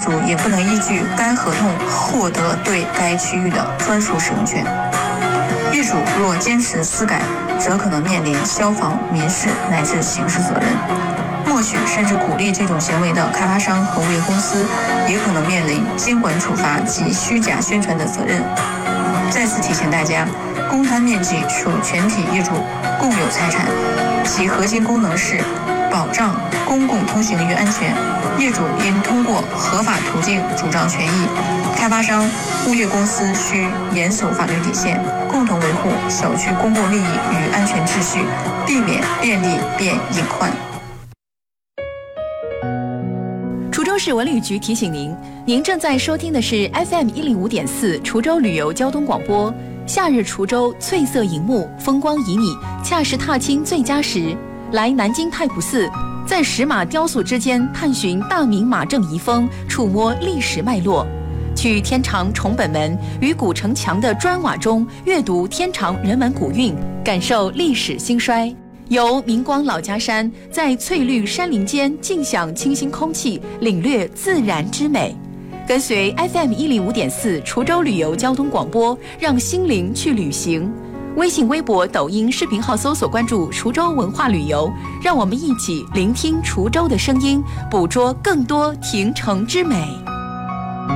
主也不能依据该合同获得对该区域的专属使用权。业主若坚持私改，则可能面临消防、民事乃至刑事责任。默许甚至鼓励这种行为的开发商和物业公司，也可能面临监管处罚及虚假宣传的责任。再次提醒大家，公摊面积属全体业主共有财产，其核心功能是保障公共通行域安全。业主应通过合法途径主张权益，开发商、物业公司需严守法律底线，共同维护小区公共利益与安全秩序，避免便利变隐患。 滁州市文旅局提醒您，您正在收听的是 FM105.4 滁州旅游交通广播。夏日滁州翠色银幕，风光旖旎，恰是踏青最佳时。来南京太仆寺，在石马雕塑之间探寻大明马正遗风，触摸历史脉络。去天长崇本门，于古城墙的砖瓦中阅读天长人文古韵，感受历史兴衰。游明光老家山，在翠绿山林间静享清新空气，领略自然之美。跟随 FM105.4 滁州旅游交通广播，让心灵去旅行。微信、微博、抖音视频号搜索关注滁州文化旅游，让我们一起聆听滁州的声音，捕捉更多亭城之美。